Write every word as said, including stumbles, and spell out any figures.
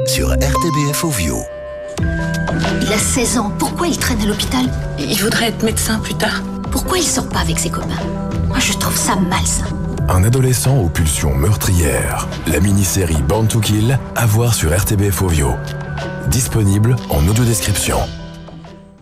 sur R T B F Ovio. Il a seize ans, pourquoi il traîne à l'hôpital? Il voudrait être médecin plus tard. Pourquoi il sort pas avec ses copains? Moi je trouve ça malsain. Un adolescent aux pulsions meurtrières. La mini-série Born to Kill, à voir sur R T B F Ovio. Disponible en audio-description.